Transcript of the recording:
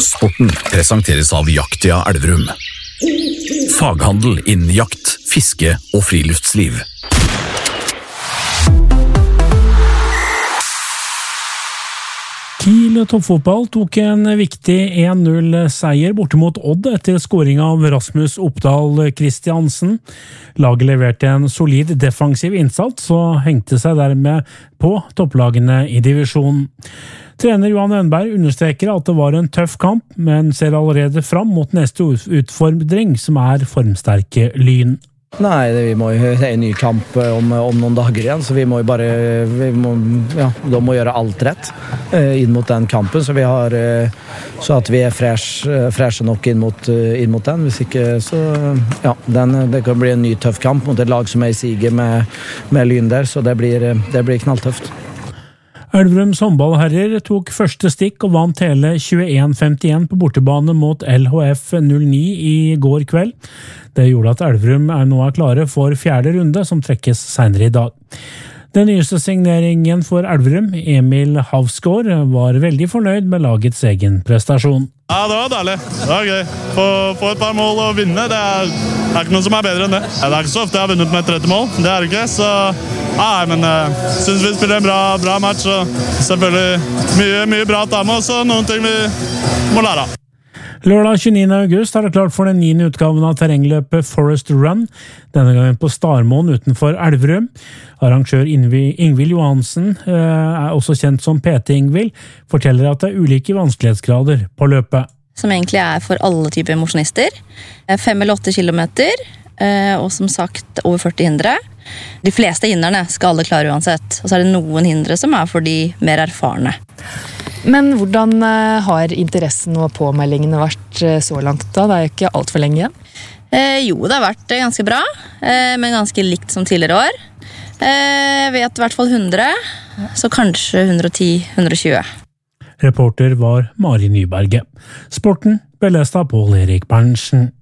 Sporten presenteres av Jaktia Elverum. Faghandel innen jakt, fiske og friluftsliv. Kiel toppfotball tok en viktig 1-0-seier borte mot Odd etter scoring av Rasmus Oppdal Christiansen. Laget leverte en solid defensiv innsats og hengte seg dermed på topplagene i divisjonen. Trener Johan Ønberg understreker at det var en tøff kamp, men ser allerede fram mot neste utfordring, som formsterke Lyn. Nei, det er en ny kamp om noen dager igjen, så de må gjøre alt rett inn mot den kampen, så at vi freshe nok inn mot den. Hvis ikke, så det kan bli en ny tøff kamp mot et lag som i siget med Lyn der, så det blir knalltøft. Elverums håndballherrer tok første stikk og vant hele 21-51 på bortebane mot LHF 09 i går kveld. Det gjorde at Elverum nå klare for 4. runde, som trekkes senere i dag. Den nyeste signeringen for Elverum, Emil Havsgaard, var veldig fornøyd med lagets egen prestasjon. Ja, det var deilig. Det var gøy. Få et par mål og vinne, det er ikke noe som bedre enn det. Det er ikke så ofte jeg har vunnet med 30 mål, det er det ikke, så... Nei, men jeg synes vi spiller en bra match, og selvfølgelig mye bra å ta med oss, og noen ting vi må lære av. Lørdag 29. august det klart for den 9. utgaven av terrengløpet Forest Run, denne gangen på Starmoen utenfor Elverum. Arrangør Ingvild Johansen, også kjent som PT Ingvild, forteller at det ulike vanskelighetsgrader på løpet. Som egentlig for alle typer mosjonister. 5 eller 8 kilometer, og som sagt over 40 hindre. De fleste hindrene skal alle klare uansett, og så det noen hindre som for de mer erfarne. Men hvordan har interessen og påmeldingene vært så langt da? Det jo ikke alt for lenge igjen. Jo, det har vært ganske bra, men ganske likt som tidligere år. Jeg vet i hvert fall 100, så kanskje 110-120. Reporter var Mari Nyberget. Sporten ble lest av Pål Erik Berntsen.